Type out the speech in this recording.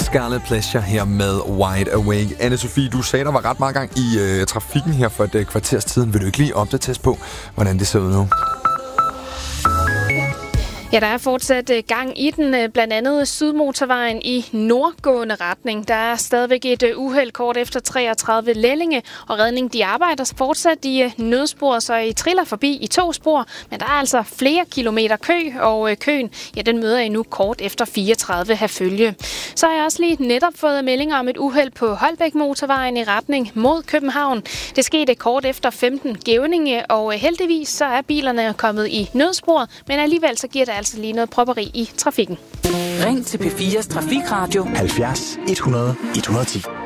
Scarlet Pleasure her med Wide Awake. Anne-Sophie, du sagde, der var ret meget gang i trafikken her for et kvarters tiden. Vil du ikke lige opdateres på, hvordan det ser ud nu? Ja, der er fortsat gang i den, blandt andet Sydmotorvejen i nordgående retning. Der er stadigvæk et uheld kort efter 33 Lellinge, og redning de arbejder fortsat i nødspor, så I triller forbi i 2 spor, men der er altså flere kilometer kø, og køen, ja, den møder I nu kort efter 34 Herfølge. Så har jeg også lige netop fået meldinger om et uheld på Holbæk Motorvejen i retning mod København. Det skete kort efter 15 Gævninge, og heldigvis så er bilerne kommet i nødspor, men alligevel så giver det altså lige noget propperi i trafikken. Ring til P4's Trafikradio 70 100 110.